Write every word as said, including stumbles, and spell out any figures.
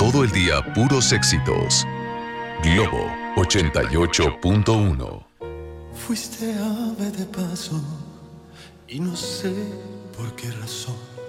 todo el día puros éxitos. Globo ochenta y ocho punto uno. Fuiste ave de paso y no sé por qué razón